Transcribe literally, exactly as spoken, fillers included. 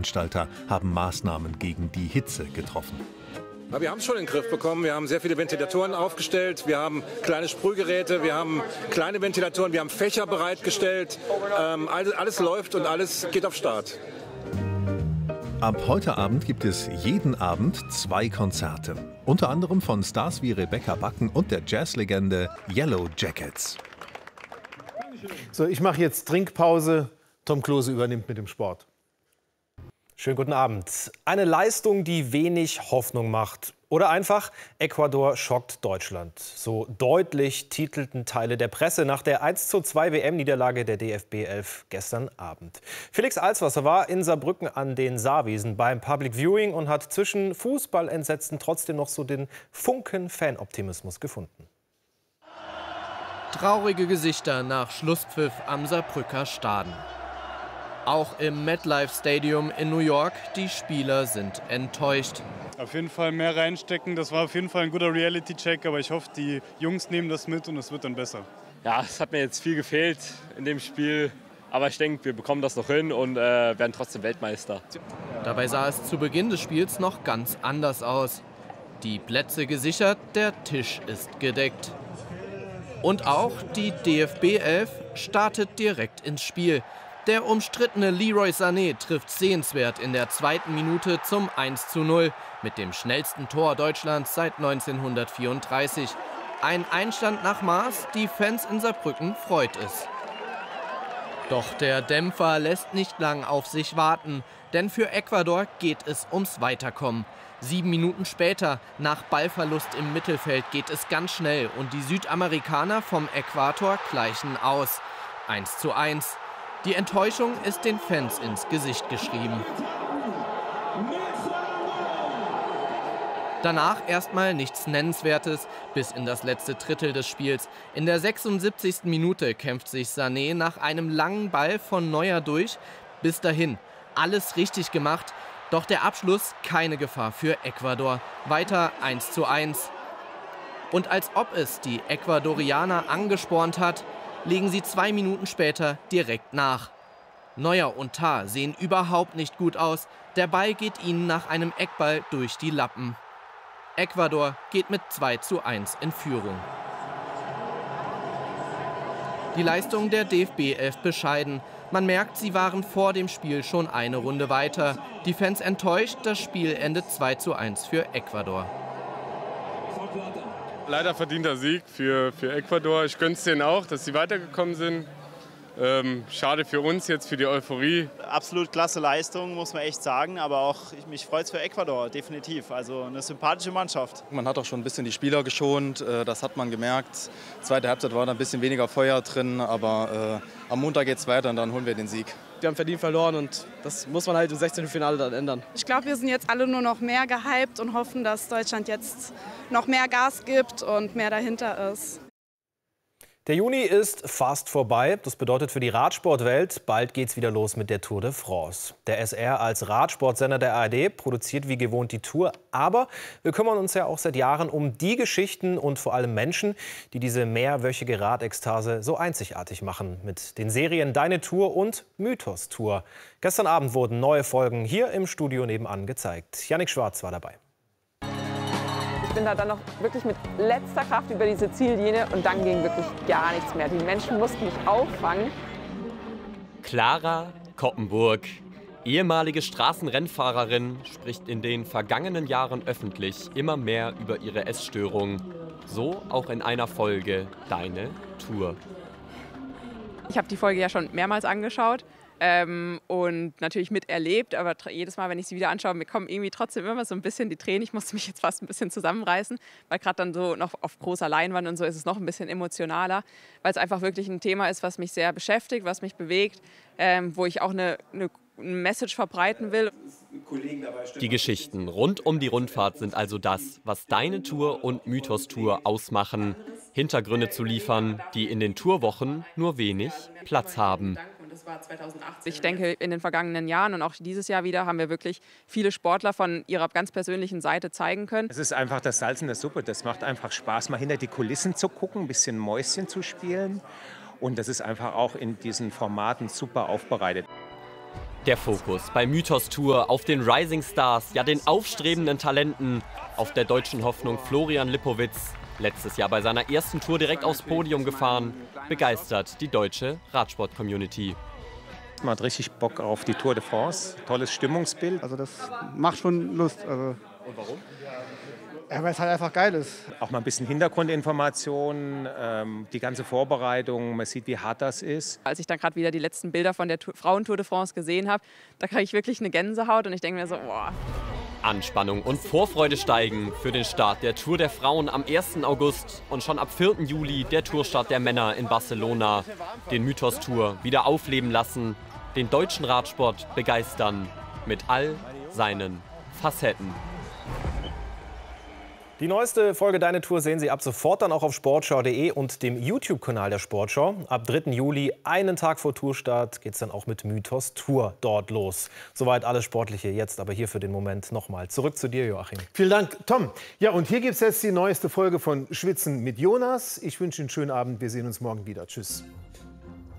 Veranstalter haben Maßnahmen gegen die Hitze getroffen. Aber wir haben es schon in den Griff bekommen. Wir haben sehr viele Ventilatoren aufgestellt. Wir haben kleine Sprühgeräte, wir haben kleine Ventilatoren, wir haben Fächer bereitgestellt. Ähm, alles, alles läuft und alles geht auf Start. Ab heute Abend gibt es jeden Abend zwei Konzerte. Unter anderem von Stars wie Rebecca Backen und der Jazzlegende Yellow Jackets. So, ich mache jetzt Trinkpause. Tom Klose übernimmt mit dem Sport. Schönen guten Abend. Eine Leistung, die wenig Hoffnung macht. Oder einfach, Ecuador schockt Deutschland. So deutlich titelten Teile der Presse nach der eins zu zwei W M-Niederlage der D F B elf gestern Abend. Felix Alswasser war in Saarbrücken an den Saarwiesen beim Public Viewing und hat zwischen Fußballentsetzen trotzdem noch so den Funken Fanoptimismus gefunden. Traurige Gesichter nach Schlusspfiff am Saarbrücker Staden. Auch im MetLife Stadium in New York, die Spieler sind enttäuscht. Auf jeden Fall mehr reinstecken, das war auf jeden Fall ein guter Reality-Check, aber ich hoffe, die Jungs nehmen das mit und es wird dann besser. Ja, es hat mir jetzt viel gefehlt in dem Spiel, aber ich denke, wir bekommen das noch hin und äh, werden trotzdem Weltmeister. Dabei sah es zu Beginn des Spiels noch ganz anders aus. Die Plätze gesichert, der Tisch ist gedeckt. Und auch die D F B elf startet direkt ins Spiel. Der umstrittene Leroy Sané trifft sehenswert in der zweiten Minute zum eins zu null mit dem schnellsten Tor Deutschlands seit neunzehnhundertvierunddreißig. Ein Einstand nach Maß, die Fans in Saarbrücken freut es. Doch der Dämpfer lässt nicht lang auf sich warten, denn für Ecuador geht es ums Weiterkommen. Sieben Minuten später, nach Ballverlust im Mittelfeld, geht es ganz schnell und die Südamerikaner vom Äquator gleichen aus. eins zu eins. Die Enttäuschung ist den Fans ins Gesicht geschrieben. Danach erstmal nichts Nennenswertes bis in das letzte Drittel des Spiels. In der sechsundsiebzigsten Minute kämpft sich Sané nach einem langen Ball von Neuer durch. Bis dahin alles richtig gemacht, doch der Abschluss keine Gefahr für Ecuador. Weiter eins zu eins. Und als ob es die Ecuadorianer angespornt hat, legen sie zwei Minuten später direkt nach. Neuer und Tah sehen überhaupt nicht gut aus. Der Ball geht ihnen nach einem Eckball durch die Lappen. Ecuador geht mit zwei zu eins in Führung. Die Leistung der D F B elf bescheiden. Man merkt, sie waren vor dem Spiel schon eine Runde weiter. Die Fans enttäuscht, das Spiel endet zwei zu eins für Ecuador. Leider verdienter Sieg für, für Ecuador. Ich gönne es denen auch, dass sie weitergekommen sind. Ähm, schade für uns jetzt, für die Euphorie. Absolut klasse Leistung, muss man echt sagen. Aber auch mich freut es für Ecuador, definitiv. Also eine sympathische Mannschaft. Man hat auch schon ein bisschen die Spieler geschont, das hat man gemerkt. Zweite Halbzeit war da ein bisschen weniger Feuer drin, aber äh, am Montag geht es weiter und dann holen wir den Sieg. Wir haben verdient verloren und das muss man halt im sechzehnten Finale dann ändern. Ich glaube, wir sind jetzt alle nur noch mehr gehypt und hoffen, dass Deutschland jetzt noch mehr Gas gibt und mehr dahinter ist. Der Juni ist fast vorbei. Das bedeutet für die Radsportwelt, bald geht's wieder los mit der Tour de France. Der S R als Radsportsender der A R D produziert wie gewohnt die Tour. Aber wir kümmern uns ja auch seit Jahren um die Geschichten und vor allem Menschen, die diese mehrwöchige Radekstase so einzigartig machen. Mit den Serien Deine Tour und Mythos Tour. Gestern Abend wurden neue Folgen hier im Studio nebenan gezeigt. Jannik Schwarz war dabei. Ich bin da dann noch wirklich mit letzter Kraft über diese Ziellinie und dann ging wirklich gar nichts mehr. Die Menschen mussten mich auffangen. Clara Koppenburg, ehemalige Straßenrennfahrerin, spricht in den vergangenen Jahren öffentlich immer mehr über ihre Essstörung. So auch in einer Folge Deine Tour. Ich habe die Folge ja schon mehrmals angeschaut. Ähm, und natürlich miterlebt, aber jedes Mal, wenn ich sie wieder anschaue, mir kommen irgendwie trotzdem immer so ein bisschen die Tränen. Ich musste mich jetzt fast ein bisschen zusammenreißen, weil gerade dann so noch auf großer Leinwand und so ist es noch ein bisschen emotionaler, weil es einfach wirklich ein Thema ist, was mich sehr beschäftigt, was mich bewegt, ähm, wo ich auch eine, eine Message verbreiten will. Die Geschichten rund um die Rundfahrt sind also das, was Deine Tour und Mythos Tour ausmachen. Hintergründe zu liefern, die in den Tourwochen nur wenig Platz haben. Ich denke, in den vergangenen Jahren und auch dieses Jahr wieder haben wir wirklich viele Sportler von ihrer ganz persönlichen Seite zeigen können. Es ist einfach das Salz in der Suppe. Das macht einfach Spaß, mal hinter die Kulissen zu gucken, ein bisschen Mäuschen zu spielen. Und das ist einfach auch in diesen Formaten super aufbereitet. Der Fokus bei Mythos Tour auf den Rising Stars, ja den aufstrebenden Talenten, auf der deutschen Hoffnung Florian Lippowitz, letztes Jahr bei seiner ersten Tour direkt aufs Podium gefahren, begeistert die deutsche Radsport-Community. Man hat richtig Bock auf die Tour de France, tolles Stimmungsbild. Also das macht schon Lust. Also Und warum? Ja, weil es halt einfach geil ist. Auch mal ein bisschen Hintergrundinformationen, ähm, die ganze Vorbereitung, man sieht, wie hart das ist. Als ich dann gerade wieder die letzten Bilder von der Tour, Frauentour de France gesehen habe, da kriege ich wirklich eine Gänsehaut und ich denke mir so, boah. Anspannung und Vorfreude steigen für den Start der Tour der Frauen am ersten August und schon ab vierten Juli der Tourstart der Männer in Barcelona. Den Mythos Tour wieder aufleben lassen, den deutschen Radsport begeistern mit all seinen Facetten. Die neueste Folge Deine Tour sehen Sie ab sofort dann auch auf sportschau punkt de und dem YouTube-Kanal der Sportschau. Ab dritten Juli, einen Tag vor Tourstart, geht es dann auch mit Mythos Tour dort los. Soweit alles Sportliche jetzt, aber hier für den Moment nochmal zurück zu dir, Joachim. Vielen Dank, Tom. Ja, und hier gibt es jetzt die neueste Folge von Schwitzen mit Jonas. Ich wünsche Ihnen einen schönen Abend. Wir sehen uns morgen wieder. Tschüss.